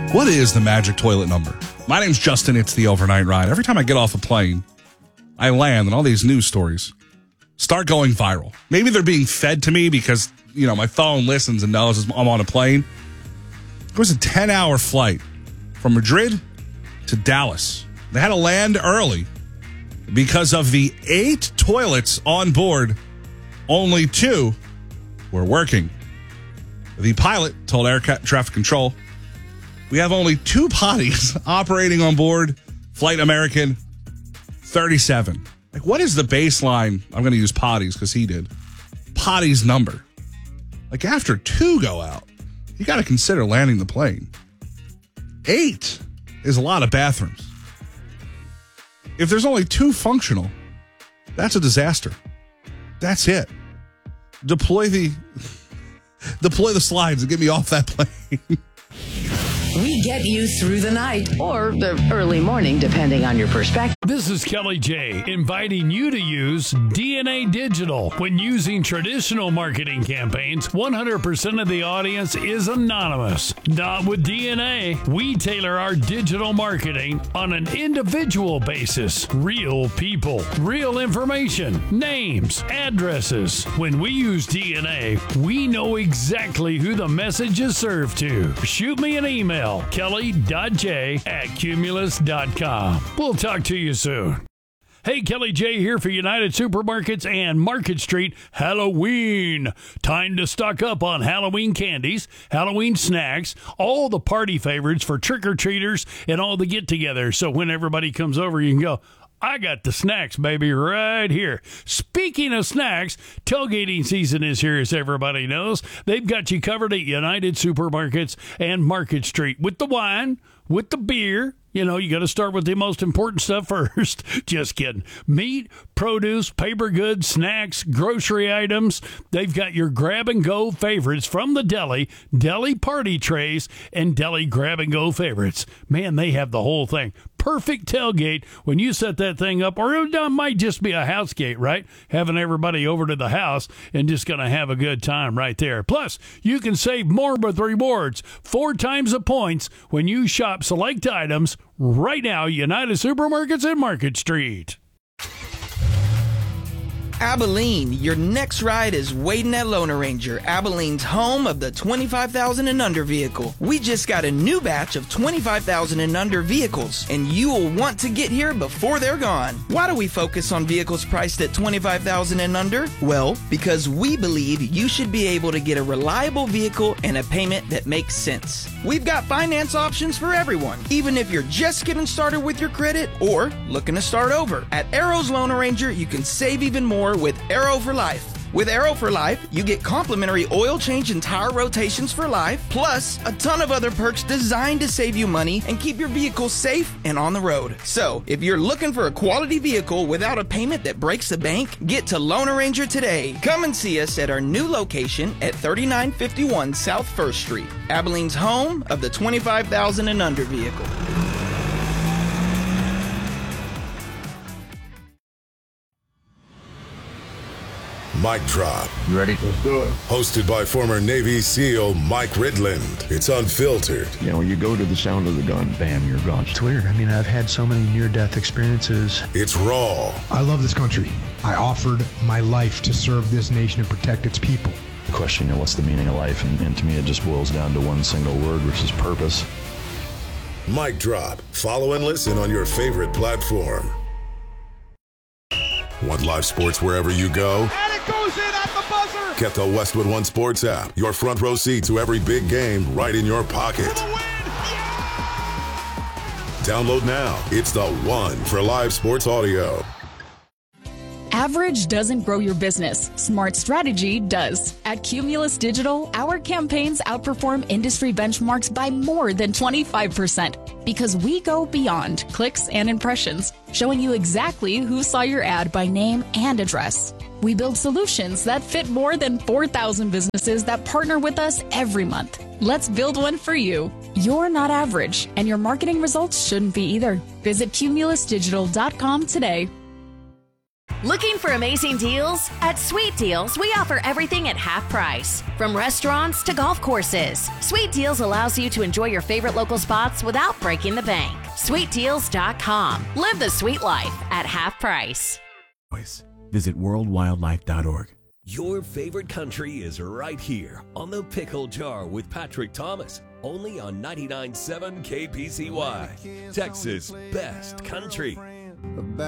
What is the magic toilet number? My name's Justin. It's the Overnight Ride. Every time I get off a plane, I land and all these news stories start going viral. Maybe they're being fed to me because, my phone listens and knows I'm on a plane. It was a 10-hour flight from Madrid to Dallas. They had to land early because of the 8 toilets on board. Only 2 were working. The pilot told air traffic control, "We have only 2 potties operating on board Flight American 37. Like, what is the baseline? I'm going to use potties because he did. Potties number. Like, after 2 go out, you got to consider landing the plane. 8 is a lot of bathrooms. If there's only 2 functional, that's a disaster. That's it. Deploy the slides and get me off that plane." We get you through the night or the early morning, depending on your perspective. This is Kelly J, inviting you to use DNA Digital. When using traditional marketing campaigns, 100% of the audience is anonymous. Not with DNA. We tailor our digital marketing on an individual basis. Real people, real information, names, addresses. When we use DNA, we know exactly who the message is served to. Shoot me an email. Kelly.j@cumulus.com. We'll talk to you soon. Hey, Kelly J here for United Supermarkets and Market Street Halloween. Time to stock up on Halloween candies, Halloween snacks, all the party favorites for trick-or-treaters and all the get-togethers. So when everybody comes over, you can go, "I got the snacks, baby, right here." Speaking of snacks, tailgating season is here, as everybody knows. They've got you covered at United Supermarkets and Market Street with the wine, with the beer. You got to start with the most important stuff first. Just kidding. Meat, produce, paper goods, snacks, grocery items. They've got your grab-and-go favorites from the deli party trays, and deli grab-and-go favorites. Man, they have the whole thing. Perfect tailgate when you set that thing up, or it might just be a house gate, right? Having everybody over to the house and just going to have a good time right there. Plus, you can save more with rewards, 4 times the points when you shop select items right now. United Supermarkets and Market Street. Abilene, your next ride is waiting at Loner Ranger, Abilene's home of the 25,000 and under vehicle. We just got a new batch of 25,000 and under vehicles, and you will want to get here before they're gone. Why do we focus on vehicles priced at 25,000 and under? Well, because we believe you should be able to get a reliable vehicle and a payment that makes sense. We've got finance options for everyone, even if you're just getting started with your credit or looking to start over. At Arrow's Loner Ranger, you can save even more with Arrow for Life. With Arrow for Life, you get complimentary oil change and tire rotations for life, plus a ton of other perks designed to save you money and keep your vehicle safe and on the road. So, if you're looking for a quality vehicle without a payment that breaks the bank, get to Loner Ranger today. Come and see us at our new location at 3951 South 1st Street, Abilene's home of the 25,000 and under vehicle. Mic Drop. You ready? Let's do it. Hosted by former Navy SEAL Mike Ridland. It's unfiltered. You go to the sound of the gun, bam, you're gone. It's weird. I've had so many near-death experiences. It's raw. I love this country. I offered my life to serve this nation and protect its people. The question, what's the meaning of life? And to me, it just boils down to one single word, which is purpose. Mic Drop. Follow and listen on your favorite platform. Want live sports wherever you go? And it goes in at the buzzer! Get the Westwood One Sports app. Your front row seat to every big game right in your pocket. Yeah! Download now. It's the one for live sports audio. Average doesn't grow your business. Smart strategy does. At Cumulus Digital, our campaigns outperform industry benchmarks by more than 25% because we go beyond clicks and impressions, showing you exactly who saw your ad by name and address. We build solutions that fit more than 4,000 businesses that partner with us every month. Let's build one for you. You're not average, and your marketing results shouldn't be either. Visit cumulusdigital.com today. Looking for amazing deals? At Sweet Deals, we offer everything at half price. From restaurants to golf courses, Sweet Deals allows you to enjoy your favorite local spots without breaking the bank. SweetDeals.com. Live the sweet life at half price. Visit worldwildlife.org. Your favorite country is right here on The Pickle Jar with Patrick Thomas. Only on 99.7 KPCY, Texas' best country.